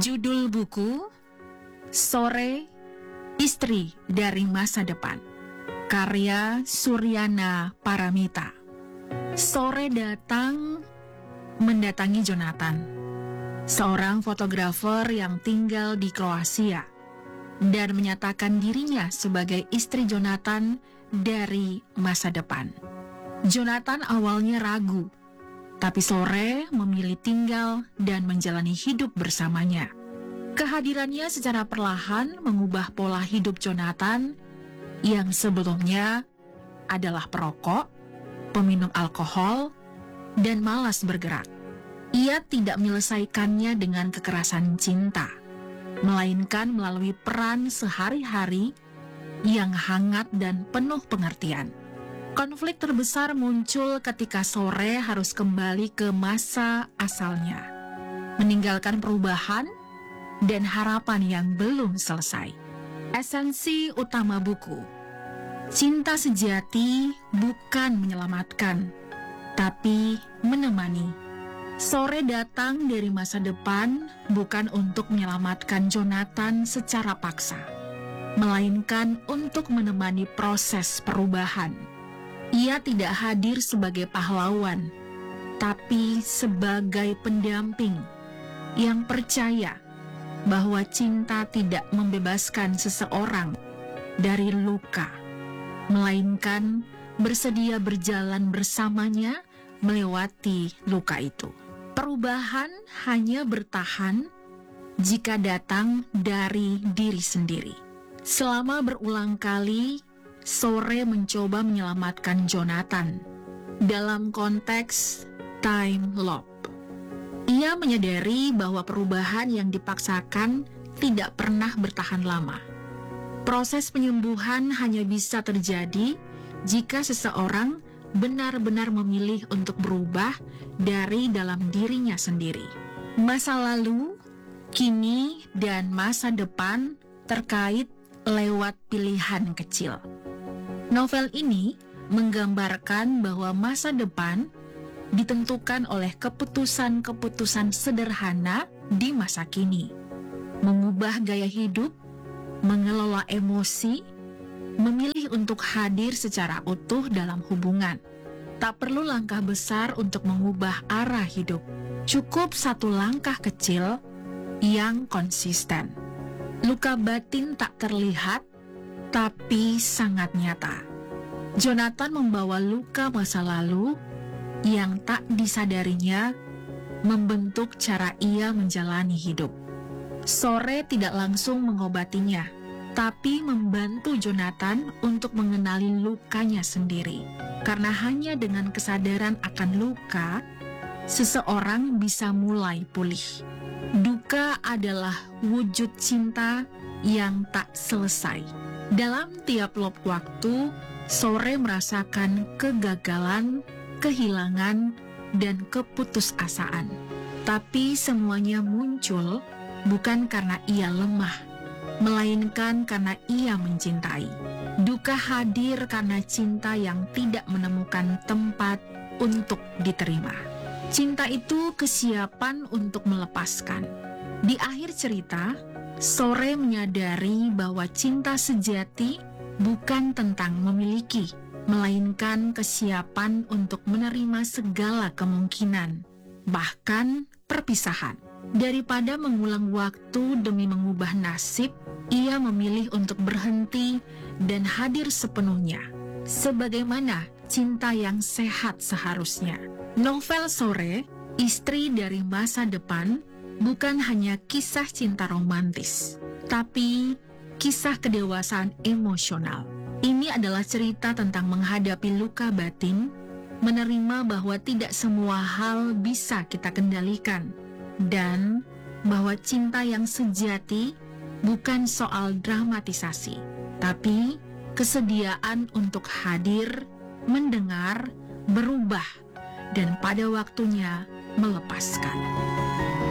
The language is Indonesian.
Judul buku Sore, Istri dari Masa Depan, karya Suryana Paramita. Sore datang mendatangi Jonathan, seorang fotografer yang tinggal di Kroasia, dan menyatakan dirinya sebagai istri Jonathan dari masa depan. Jonathan awalnya ragu, tapi Sore memilih tinggal dan menjalani hidup bersamanya. Kehadirannya secara perlahan mengubah pola hidup Jonathan yang sebelumnya adalah perokok, peminum alkohol, dan malas bergerak. Ia tidak menyelesaikannya dengan kekerasan cinta, melainkan melalui peran sehari-hari yang hangat dan penuh pengertian. Konflik terbesar muncul ketika Sore harus kembali ke masa asalnya, meninggalkan perubahan dan harapan yang belum selesai. Esensi utama buku: cinta sejati bukan menyelamatkan, tapi menemani. Sore datang dari masa depan bukan untuk menyelamatkan Jonathan secara paksa, melainkan untuk menemani proses perubahan. Ia tidak hadir sebagai pahlawan, tapi sebagai pendamping yang percaya bahwa cinta tidak membebaskan seseorang dari luka, melainkan bersedia berjalan bersamanya melewati luka itu. Perubahan hanya bertahan jika datang dari diri sendiri. Selama berulang kali, Sore mencoba menyelamatkan Jonathan dalam konteks time loop. Ia menyadari bahwa perubahan yang dipaksakan tidak pernah bertahan lama. Proses penyembuhan hanya bisa terjadi jika seseorang benar-benar memilih untuk berubah dari dalam dirinya sendiri. Masa lalu, kini, dan masa depan terkait lewat pilihan kecil. Novel ini menggambarkan bahwa masa depan ditentukan oleh keputusan-keputusan sederhana di masa kini. Mengubah gaya hidup, mengelola emosi, memilih untuk hadir secara utuh dalam hubungan. Tak perlu langkah besar untuk mengubah arah hidup. Cukup satu langkah kecil yang konsisten. Luka batin tak terlihat, tapi sangat nyata. Jonathan membawa luka masa lalu yang tak disadarinya membentuk cara ia menjalani hidup. Sore tidak langsung mengobatinya, tapi membantu Jonathan untuk mengenali lukanya sendiri. Karena hanya dengan kesadaran akan luka, seseorang bisa mulai pulih. Duka adalah wujud cinta yang tak selesai. Dalam tiap loop waktu, Sore merasakan kegagalan, kehilangan, dan keputusasaan. Tapi semuanya muncul bukan karena ia lemah, melainkan karena ia mencintai. Duka hadir karena cinta yang tidak menemukan tempat untuk diterima. Cinta itu kesiapan untuk melepaskan. Di akhir cerita, Sore menyadari bahwa cinta sejati bukan tentang memiliki, melainkan kesiapan untuk menerima segala kemungkinan, bahkan perpisahan. Daripada mengulang waktu demi mengubah nasib, ia memilih untuk berhenti dan hadir sepenuhnya, sebagaimana cinta yang sehat seharusnya. Novel Sore, Istri dari Masa Depan, bukan hanya kisah cinta romantis, tapi kisah kedewasaan emosional. Ini adalah cerita tentang menghadapi luka batin, menerima bahwa tidak semua hal bisa kita kendalikan, dan bahwa cinta yang sejati bukan soal dramatisasi, tapi kesediaan untuk hadir, mendengar, berubah, dan pada waktunya melepaskan.